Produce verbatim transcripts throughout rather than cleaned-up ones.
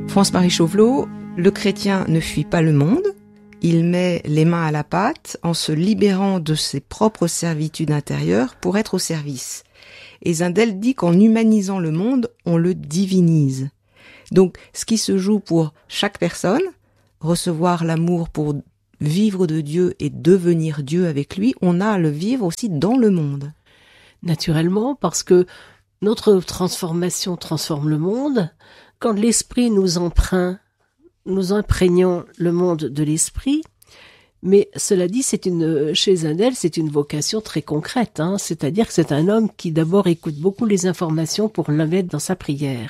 France-Marie Chauvelot, le chrétien ne fuit pas le monde, il met les mains à la pâte en se libérant de ses propres servitudes intérieures pour être au service. Et Zindel dit qu'en humanisant le monde, on le divinise. Donc, ce qui se joue pour chaque personne, recevoir l'amour pour vivre de Dieu et devenir Dieu avec lui, on a à le vivre aussi dans le monde. Naturellement, parce que notre transformation transforme le monde. Quand l'esprit nous empreint, nous imprégnons le monde de l'esprit. Mais cela dit, c'est une, chez Zindel, c'est une vocation très concrète, hein. C'est-à-dire que c'est un homme qui d'abord écoute beaucoup les informations pour la mettre dans sa prière.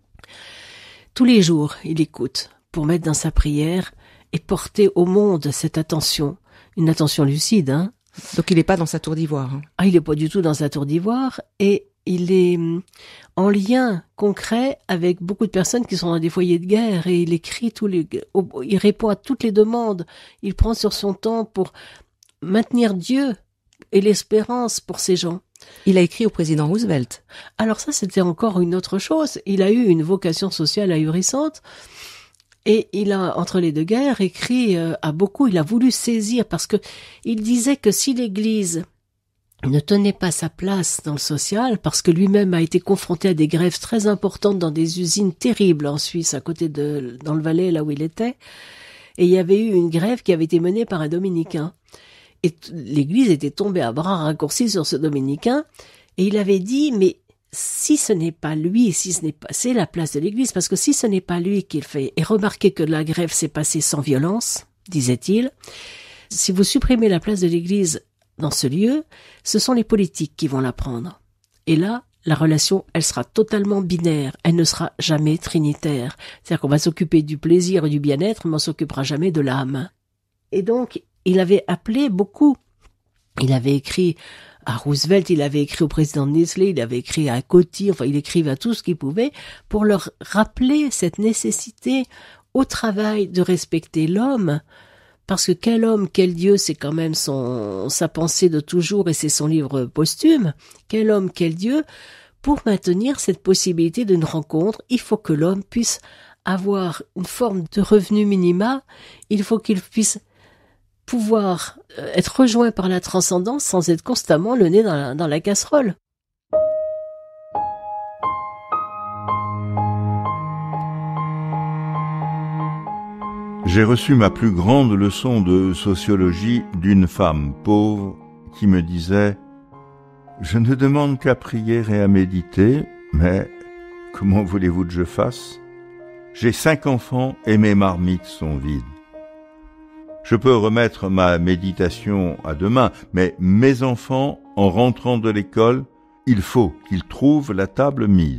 Tous les jours, il écoute pour mettre dans sa prière et porter au monde cette attention, une attention lucide, hein. Donc il n'est pas dans sa tour d'ivoire. Hein. Ah, il n'est pas du tout dans sa tour d'ivoire et il est en lien concret avec beaucoup de personnes qui sont dans des foyers de guerre et il écrit tous les, il répond à toutes les demandes. Il prend sur son temps pour maintenir Dieu et l'espérance pour ces gens. Il a écrit au président Roosevelt. Alors ça, c'était encore une autre chose. Il a eu une vocation sociale ahurissante. Et il a, entre les deux guerres, écrit euh, à beaucoup, il a voulu saisir, parce que il disait que si l'Église ne tenait pas sa place dans le social, parce que lui-même a été confronté à des grèves très importantes dans des usines terribles en Suisse, à côté de, dans le Valais, là où il était, et il y avait eu une grève qui avait été menée par un dominicain. Et t- l'Église était tombée à bras raccourcis sur ce dominicain, et il avait dit, mais si ce n'est pas lui, si ce n'est pas, c'est la place de l'Église, parce que si ce n'est pas lui qui le fait, et remarquez que la grève s'est passée sans violence, disait-il, si vous supprimez la place de l'Église dans ce lieu, ce sont les politiques qui vont la prendre. Et là, la relation, elle sera totalement binaire, elle ne sera jamais trinitaire. C'est-à-dire qu'on va s'occuper du plaisir et du bien-être, mais on s'occupera jamais de l'âme. Et donc, il avait appelé beaucoup, il avait écrit à Roosevelt, il avait écrit au président de Nestlé, il avait écrit à Coty, enfin il écrivait à tout ce qu'il pouvait pour leur rappeler cette nécessité au travail de respecter l'homme, parce que quel homme, quel Dieu, c'est quand même son sa pensée de toujours et c'est son livre posthume. Quel homme, quel Dieu, pour maintenir cette possibilité d'une rencontre, il faut que l'homme puisse avoir une forme de revenu minima, il faut qu'il puisse pouvoir être rejoint par la transcendance sans être constamment le nez dans la, dans la casserole. J'ai reçu ma plus grande leçon de sociologie d'une femme pauvre qui me disait « Je ne demande qu'à prier et à méditer, mais comment voulez-vous que je fasse ? J'ai cinq enfants et mes marmites sont vides. Je peux remettre ma méditation à demain, mais mes enfants, en rentrant de l'école, il faut qu'ils trouvent la table mise. »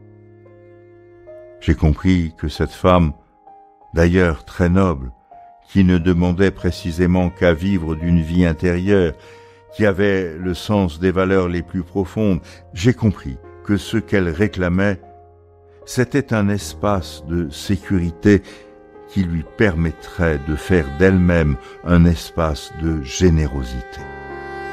J'ai compris que cette femme, d'ailleurs très noble, qui ne demandait précisément qu'à vivre d'une vie intérieure, qui avait le sens des valeurs les plus profondes, j'ai compris que ce qu'elle réclamait, c'était un espace de sécurité qui lui permettrait de faire d'elle-même un espace de générosité.